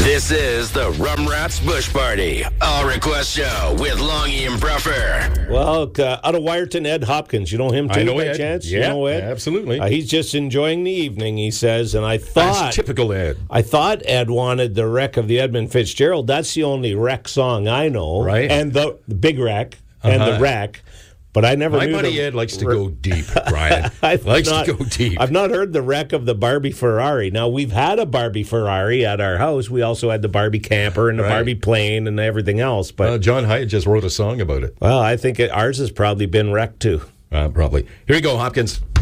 This is the Rum Rats Bush Party All Request Show with Longy and Bruffer. Well, out of Wyerton, Ed Hopkins. You know him too, I know by Ed. chance? Yeah, you know Ed? absolutely. He's just enjoying the evening, he says, and I thought... That's typical Ed. I thought Ed wanted the wreck of the Edmund Fitzgerald. That's the only wreck song I know. Right. And the big wreck and the wreck. But I never My knew buddy Ed likes to go deep, Brian. Likes to go deep. I've not heard the wreck of the Barbie Ferrari. Now, we've had a Barbie Ferrari at our house. We also had the Barbie camper and the Barbie plane and everything else. But John Hyatt just wrote a song about it. well, I think ours has probably been wrecked too. Probably. Here you go, Hopkins.